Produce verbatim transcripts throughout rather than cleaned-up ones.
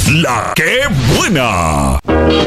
La que buena.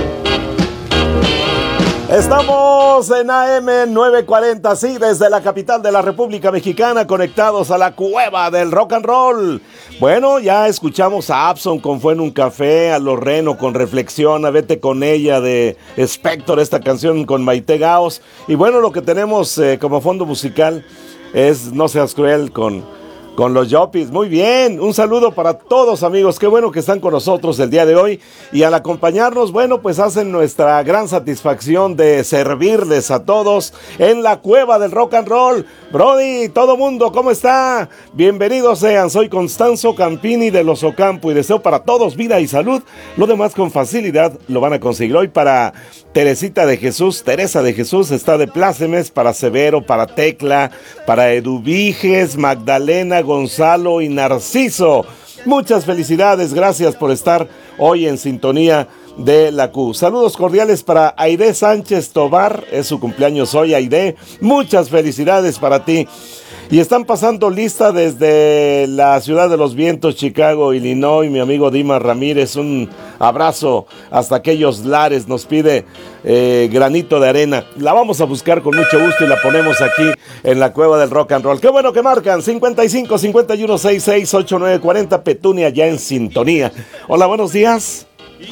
Estamos en A M novecientos cuarenta, sí, desde la capital de la República Mexicana, conectados a la cueva del rock and roll. Bueno, ya escuchamos a Abson con Fue en un café, a Lorreno con Reflexión, a Vete con ella de Spector, esta canción con Maite Gaos. Y bueno, lo que tenemos eh, como fondo musical es No seas cruel con... Con los Yopis. Muy bien, un saludo para todos, amigos, qué bueno que están con nosotros el día de hoy, y al acompañarnos, bueno, pues hacen nuestra gran satisfacción de servirles a todos en la cueva del rock and roll. Brody, todo mundo, ¿cómo está? Bienvenidos sean, soy Constanzo Campini de Los Ocampo y deseo para todos vida y salud, lo demás con facilidad lo van a conseguir. Hoy para Teresita de Jesús, Teresa de Jesús está de plácemes, para Severo, para Tecla, para Eduviges, Magdalena, Gonzalo y Narciso. Muchas felicidades, gracias por estar hoy en sintonía de la Q. Saludos cordiales para Aide Sánchez Tobar, es su cumpleaños hoy, Aide. Muchas felicidades para ti. Y están pasando lista desde la Ciudad de los Vientos, Chicago, Illinois, mi amigo Dimas Ramírez. Un abrazo hasta aquellos lares, nos pide eh, granito de arena. La vamos a buscar con mucho gusto y la ponemos aquí en la cueva del rock and roll. Qué bueno que marcan, cincuenta y cinco, cincuenta y uno, sesenta y seis, ochenta y nueve cuarenta, Petunia ya en sintonía. Hola, buenos días.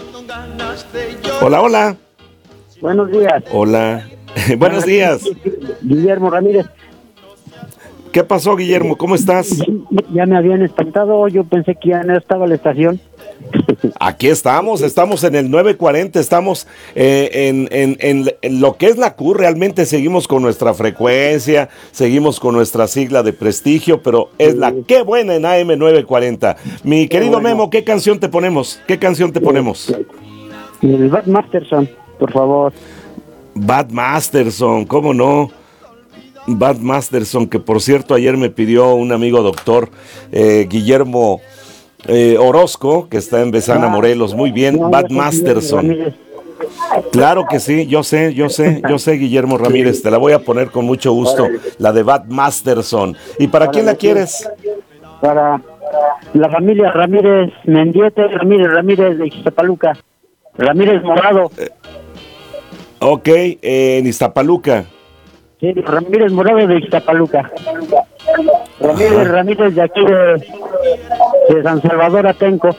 Hola, hola. Buenos días. Hola. Buenos días. Guillermo Ramírez. ¿Qué pasó, Guillermo? ¿Cómo estás? Ya me habían espantado, yo pensé que ya no estaba la estación. Aquí estamos, estamos en el nueve cuarenta, estamos eh, en, en, en, en lo que es la Q, realmente seguimos con nuestra frecuencia, seguimos con nuestra sigla de prestigio, pero es la Qué Buena en A M novecientos cuarenta. Mi querido bueno. Memo, ¿qué canción te ponemos? ¿Qué canción te ponemos? El Bad Masterson, por favor. Bad Masterson, ¿cómo no? Bad Masterson, que por cierto ayer me pidió un amigo doctor, eh, Guillermo eh, Orozco, que está en Besana, Morelos. Muy bien, Bad Masterson. Claro que sí, yo sé, yo sé, yo sé, Guillermo Ramírez, te la voy a poner con mucho gusto, la de Bad Masterson. ¿Y para quién la quieres? Para la familia Ramírez Mendieta, Ramírez Ramírez de Iztapaluca, Ramírez Morado. Eh, ok, eh, en Iztapaluca. Sí, Ramírez Morado de Iztapaluca. Ramírez Ajá. Ramírez de aquí de, de San Salvador Atenco.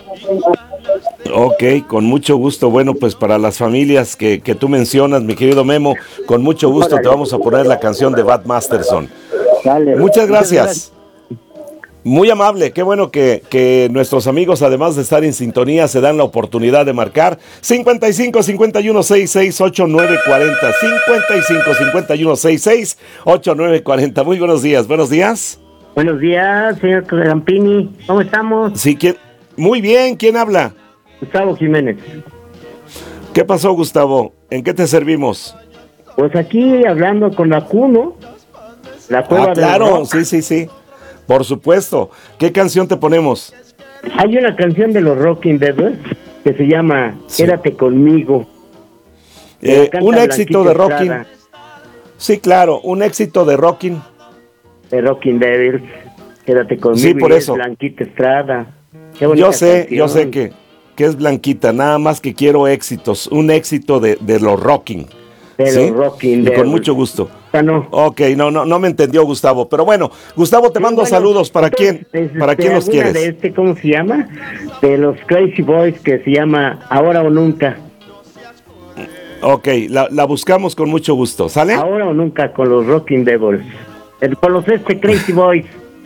Ok, con mucho gusto. Bueno, pues para las familias que, que tú mencionas, mi querido Memo, con mucho gusto te vamos a poner la canción de Bad Masterson. Dale. Muchas gracias. Muy amable, qué bueno que, que nuestros amigos, además de estar en sintonía, se dan la oportunidad de marcar cincuenta y cinco, cincuenta y uno, sesenta y seis, ochenta y nueve cuarenta, cincuenta y cinco, cincuenta y uno, sesenta y seis, ochenta y nueve cuarenta. Muy buenos días, buenos días. Buenos días, señor Campini, ¿cómo estamos? Sí, ¿quién? Muy bien, ¿quién habla? Gustavo Jiménez. ¿Qué pasó, Gustavo? ¿En qué te servimos? Pues aquí hablando con la Q, ¿no? La cueva ah, claro, sí, sí, sí. Por supuesto. ¿Qué canción te ponemos? Hay una canción de los Rocking Devils que se llama sí. Quédate conmigo. Eh, un éxito de Rocking. Sí, claro, un éxito de Rocking. De Rocking Devils. Quédate conmigo. Sí, por eso. Blanquita Estrada. Yo sé, canción. yo sé que, que es Blanquita, nada más que quiero éxitos. Un éxito de, de los Rocking. De ¿sí? los Rocking Devils. Con mucho gusto. Ah, no. Ok, no, no, no me entendió Gustavo, pero bueno, Gustavo, te sí, mando bueno, saludos. ¿Para quién? Desde, ¿Para quién los quieres? De este, ¿cómo se llama? De los Crazy Boys, que se llama Ahora o Nunca. Ok, la, la buscamos con mucho gusto, ¿sale? Ahora o Nunca, con los Rocking Devils. El, con los este Crazy Boys.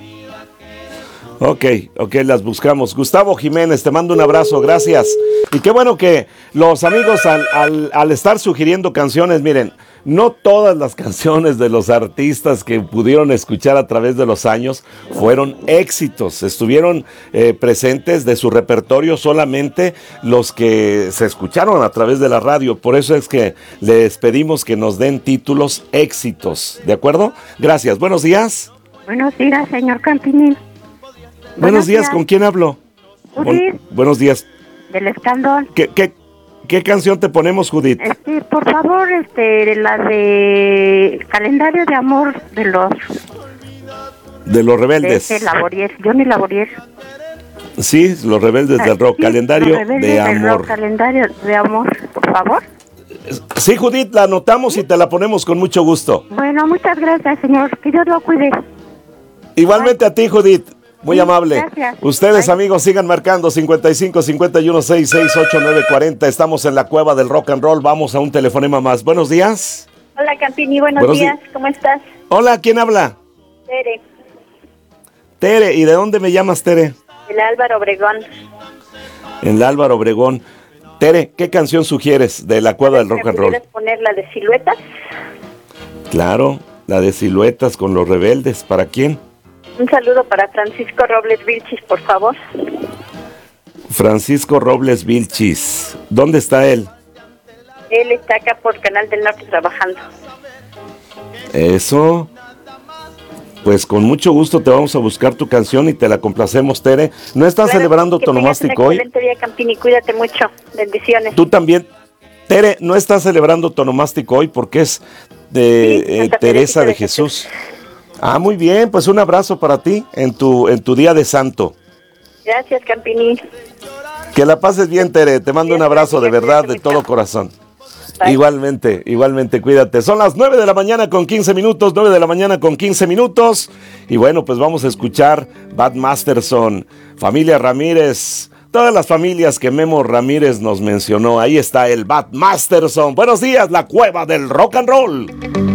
Ok, ok, las buscamos. Gustavo Jiménez, te mando un abrazo, gracias. Y qué bueno que los amigos al, al, al estar sugiriendo canciones, miren, no todas las canciones de los artistas que pudieron escuchar a través de los años fueron éxitos, estuvieron eh, presentes de su repertorio solamente los que se escucharon a través de la radio, por eso es que les pedimos que nos den títulos éxitos, ¿de acuerdo? Gracias, buenos días. Buenos días, señor Campini. Buenos, buenos días. días, ¿con quién hablo? Judith. Buenos días. Del Escandón. ¿Qué, qué, ¿Qué canción te ponemos, Judith? Este, por favor, este, la de Calendario de Amor de los... De los Rebeldes. De este Laboriel, Johnny Laboriel. Sí, Los Rebeldes del Rock, Sí, calendario Los Rebeldes de del Rock, amor. calendario de amor, por favor. Sí, Judith, la anotamos y te la ponemos con mucho gusto. Bueno, muchas gracias, señor. Que Dios lo cuide. Igualmente a ti, Judith. Muy Sí, amable. gracias. Ustedes, Bye. amigos, sigan marcando cincuenta y cinco, cincuenta y uno, sesenta y seis, ochenta y nueve, cuarenta. Estamos en la cueva del rock and roll. Vamos a un telefonema más. Buenos días. Hola, Campini, buenos, Buenos días. di- ¿Cómo estás? Hola, ¿quién habla? Tere, Tere. ¿Y de dónde me llamas, Tere? el Álvaro Obregón. En la Álvaro Obregón. Tere, ¿qué canción sugieres de la cueva del rock and roll? ¿Pudieras poner la de Siluetas? Claro, la de Siluetas con Los Rebeldes. ¿Para quién? Un saludo para Francisco Robles Vilchis, por favor. Francisco Robles Vilchis. ¿Dónde está él? Él está acá por Canal del Norte trabajando. Eso. Pues con mucho gusto te vamos a buscar tu canción y te la complacemos, Tere. ¿No estás Claro, celebrando que tengas Tonomástico un hoy? excelente día, Campini, cuídate mucho. Bendiciones. Tú también. Tere, ¿no estás celebrando Tonomástico hoy porque es de Sí, eh, Santa Teresa Teresita de de Jesús? Ah, muy bien, pues un abrazo para ti en tu, en tu día de santo. Gracias, Campini. Que la pases bien, Tere. Te mando un Dios abrazo de bendiga, verdad, de cuídate todo mucho. corazón. Bye. Igualmente, igualmente, cuídate. Son las nueve de la mañana con quince minutos, nueve de la mañana con quince minutos. Y bueno, pues vamos a escuchar Bad Masterson, familia Ramírez, todas las familias que Memo Ramírez nos mencionó. Ahí está el Bad Masterson. Buenos días, la cueva del rock and roll.